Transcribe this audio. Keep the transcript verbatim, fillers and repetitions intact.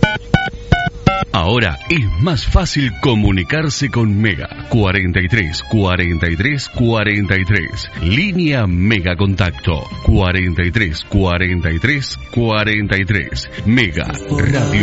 Ahora es más fácil comunicarse con Mega. cuarenta y tres, cuarenta y tres, cuarenta y tres. Línea Mega Contacto. cuarenta y tres, cuarenta y tres, cuarenta y tres. Mega Radio.